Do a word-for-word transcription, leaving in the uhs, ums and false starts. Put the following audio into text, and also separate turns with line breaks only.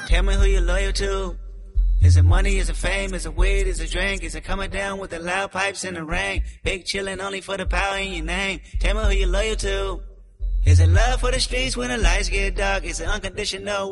Tell me who you're loyal to. Is it money, is it fame, is it weed, is it drink, is it coming down with the loud pipes in the rain? Big chillin' only for the power in your name. Tell me who you're loyal to. Is it love for the streets when the lights get dark? Is it unconditional?